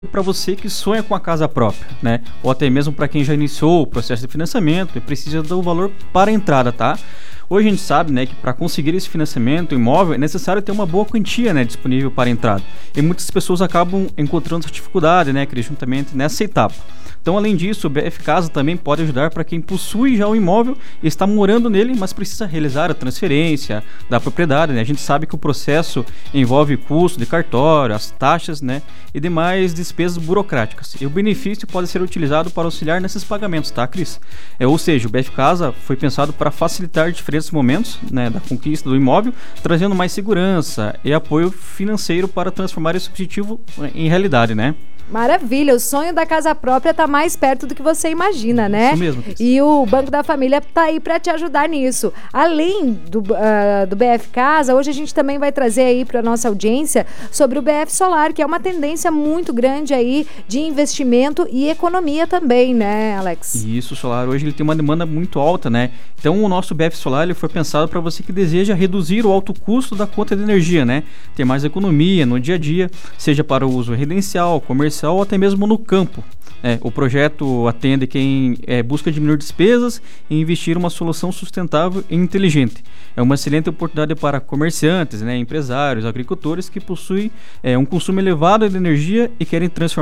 para você que sonha com a casa própria, né? Ou até mesmo para quem já iniciou o processo de financiamento e precisa do valor para a entrada, tá? Hoje a gente sabe, né, que para conseguir esse financiamento imóvel é necessário ter uma boa quantia, né, disponível para a entrada. E muitas pessoas acabam encontrando essa dificuldade, né, Cris, juntamente nessa etapa. Então, além disso, o BF Casa também pode ajudar para quem possui já o imóvel e está morando nele, mas precisa realizar a transferência da propriedade, né? A gente sabe que o processo envolve custo de cartório, as taxas, né, e demais despesas burocráticas. E o benefício pode ser utilizado para auxiliar nesses pagamentos, tá, Cris? Ou seja, o BF Casa foi pensado para facilitar diferentes momentos, né, da conquista do imóvel, trazendo mais segurança e apoio financeiro para transformar esse objetivo em realidade, né? Maravilha, o sonho da casa própria tá mais perto do que você imagina, né? Isso mesmo, Cris. E o Banco da Família tá aí para te ajudar nisso. Além do BF Casa, hoje a gente também vai trazer aí para nossa audiência sobre o BF Solar, que é uma tendência muito grande aí de investimento e economia também, né, Alex? Isso, o solar hoje ele tem uma demanda muito alta, né? Então o nosso BF Solar ele foi pensado para você que deseja reduzir o alto custo da conta de energia, né? Ter mais economia no dia a dia, seja para o uso residencial, comercial ou até mesmo no campo. O projeto atende quem busca diminuir despesas e investir em uma solução sustentável e inteligente. É uma excelente oportunidade para comerciantes, né, empresários, agricultores que possuem um consumo elevado de energia e querem transformar